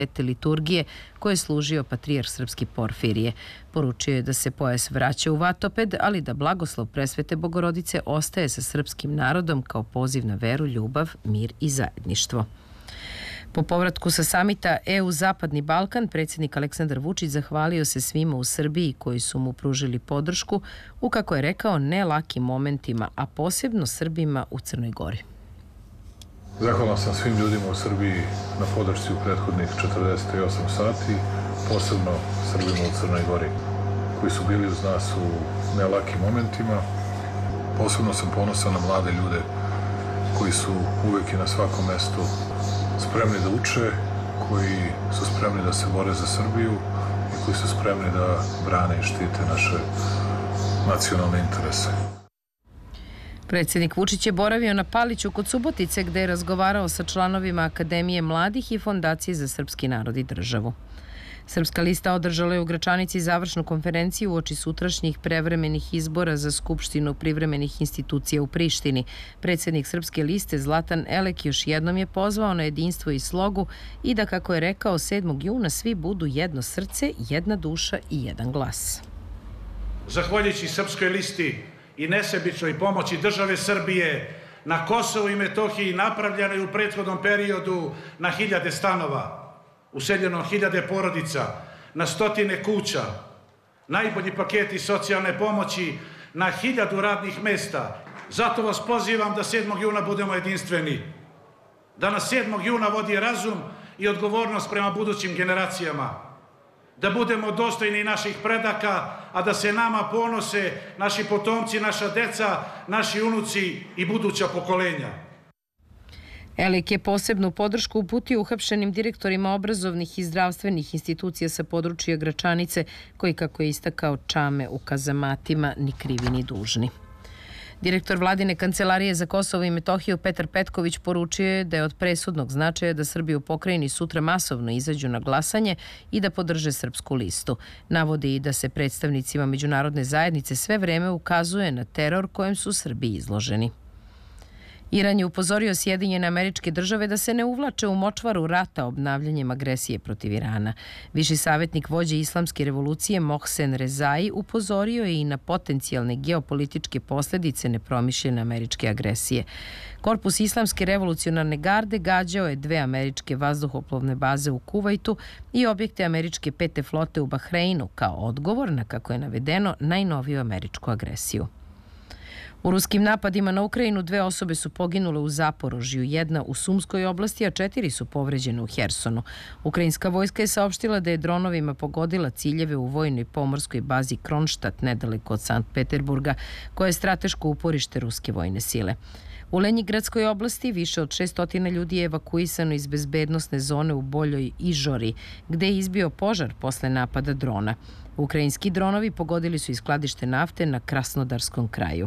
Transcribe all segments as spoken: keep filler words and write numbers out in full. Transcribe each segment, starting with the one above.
svete liturgije koje je služio patrijarh srpski Porfirije. Poručio je da se pojas vraća u Vatoped, ali da blagoslov presvete Bogorodice ostaje sa srpskim narodom kao poziv na veru, ljubav, mir i zajedništvo. Po povratku sa samita E U Zapadni Balkan, predsjednik Aleksandar Vučić zahvalio se svima u Srbiji koji su mu pružili podršku u, kako je rekao, ne lakim momentima, a posebno Srbima u Crnoj Gori. Zahvalan sam svim ljudima u Srbiji na podršci u prethodnih četrdeset osam sati, posebno Srbima u Crnoj Gori koji su bili uz nas u nelakim momentima. Posebno sam ponosan na mlade ljude koji su uvek i na svakom mestu spremni da uče, koji su spremni da se bore za Srbiju i koji su spremni da brane i štite naše nacionalne interese. Predsjednik Vučić je boravio na Paliću kod Subotice gde je razgovarao sa članovima Akademije mladih i Fondacije za srpski narod i državu. Srpska lista održala je u Gračanici završnu konferenciju uoči sutrašnjih prevremenih izbora za Skupštinu privremenih institucija u Prištini. Predsjednik Srpske liste Zlatan Elek još jednom je pozvao na jedinstvo i slogu i da, kako je rekao, sedmog juna svi budu jedno srce, jedna duša i jedan glas. Zahvaljujući Srpskoj listi i nesebičnoj pomoći države Srbije na Kosovu i Metohiji napravljeno je u prethodnom periodu na hiljade stanova, useljeno hiljade porodica, na stotine kuća, najbolji paketi socijalne pomoći na hiljadu radnih mesta. Zato vas pozivam da sedmog juna budemo jedinstveni, da nas sedmog juna vodi razum i odgovornost prema budućim generacijama, da budemo dostojni naših predaka, a da se nama ponose naši potomci, naša deca, naši unuci i buduća pokolenja. Elik je posebnu podršku uputio uhapšenim direktorima obrazovnih i zdravstvenih institucija sa područja Gračanice, koji, kako je istakao, čame u kazamatima, ni krivi ni dužni. Direktor Vladine kancelarije za Kosovo i Metohiju Petar Petković poručio je da je od presudnog značaja da Srbi u pokrajini sutra masovno izađu na glasanje i da podrže Srpsku listu. Navodi i da se predstavnicima međunarodne zajednice sve vreme ukazuje na teror kojem su Srbi izloženi. Iran je upozorio Sjedinjene Američke Države da se ne uvlače u močvaru rata obnavljanjem agresije protiv Irana. Viši savjetnik vođe Islamske revolucije Mohsen Rezai upozorio je i na potencijalne geopolitičke posljedice nepromišljene američke agresije. Korpus Islamske revolucionarne garde gađao je dve američke vazduhoplovne baze u Kuvajtu i objekte američke pete flote u Bahreinu kao odgovor na, kako je navedeno, najnoviju američku agresiju. U ruskim napadima na Ukrajinu dve osobe su poginule u Zaporožju, jedna u Sumskoj oblasti, a četiri su povređene u Hersonu. Ukrajinska vojska je saopštila da je dronovima pogodila ciljeve u vojnoj pomorskoj bazi Kronštat, nedaleko od Sankt Peterburga, koja je strateško uporište ruske vojne sile. U Lenjigradskoj oblasti više od šessto ljudi je evakuisano iz bezbednosne zone u Boljoj Ižori, gde je izbio požar posle napada drona. Ukrajinski dronovi pogodili su i skladište nafte na Krasnodarskom kraju.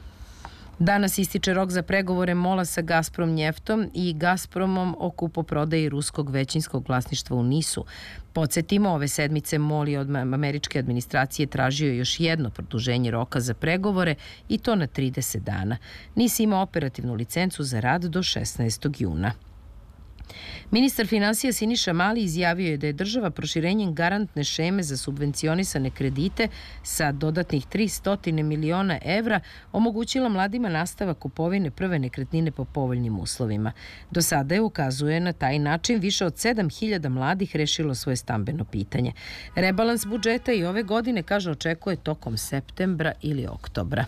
Danas ističe rok za pregovore MOL-a sa Gazprom Njeftom i Gazpromom o kupoprodaji ruskog većinskog vlasništva u Nisu. Podsjetimo, ove sedmice MOL je od američke administracije tražio još jedno produženje roka za pregovore i to na trideset dana. Nis ima operativnu licencu za rad do šesnaestog juna. Ministar finansija Siniša Mali izjavio je da je država proširenjem garantne šeme za subvencionisane kredite sa dodatnih tristo miliona evra omogućila mladima nastavak kupovine prve nekretnine po povoljnim uslovima. Do sada je, ukazuje, na taj način više od sedam hiljada mladih rešilo svoje stambeno pitanje. Rebalans budžeta i ove godine, kaže, očekuje tokom septembra ili oktobra.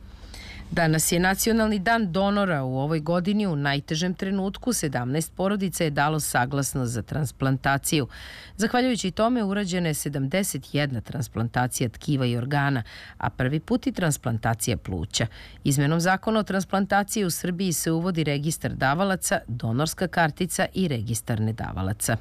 Danas je Nacionalni dan donora. U ovoj godini u najtežem trenutku sedamnaest porodica je dalo saglasnost za transplantaciju. Zahvaljujući tome urađena je sedamdeset jedna transplantacija tkiva i organa, a prvi put i transplantacija pluća. Izmenom zakona o transplantaciji u Srbiji se uvodi registar davalaca, donorska kartica i registar nedavalaca.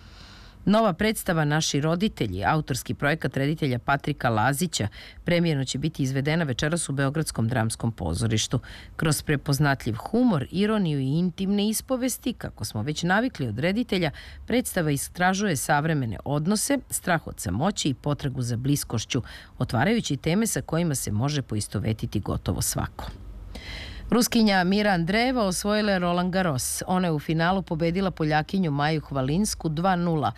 Nova predstava Naši roditelji, autorski projekat reditelja Patrika Lazića, premijerno će biti izvedena večeras u Beogradskom dramskom pozorištu. Kroz prepoznatljiv humor, ironiju i intimne ispovesti, kako smo već navikli od reditelja, predstava istražuje savremene odnose, strah od samoći i potragu za bliskošću, otvarajući teme sa kojima se može poistovetiti gotovo svako. Ruskinja Mira Andreeva osvojila je Roland Garros. Ona je u finalu pobedila Poljakinju Maju Hvalinsku dva nula